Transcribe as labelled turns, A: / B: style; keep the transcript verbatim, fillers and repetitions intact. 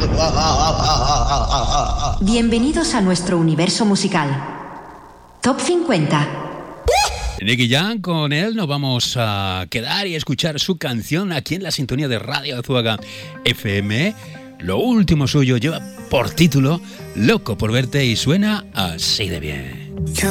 A: Bienvenidos a nuestro universo musical. Top cincuenta.
B: Nicky Jam, con él nos vamos a quedar y escuchar su canción aquí en la sintonía de Radio Azuaga F M. Lo último suyo lleva por título Loco por verte y suena así de bien.